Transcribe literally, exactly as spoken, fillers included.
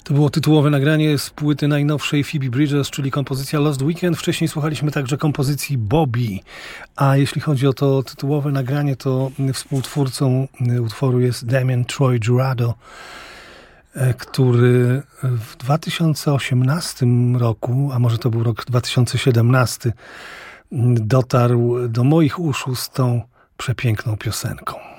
To było tytułowe nagranie z płyty najnowszej Phoebe Bridgers, czyli kompozycja Lost Weekend. Wcześniej słuchaliśmy także kompozycji Bobby. A jeśli chodzi o to tytułowe nagranie, to współtwórcą utworu jest Damien Troy Jurado, który w dwa tysiące osiemnastym roku, a może to był rok dwa tysiące siedemnasty, dotarł do moich uszu z tą przepiękną piosenką.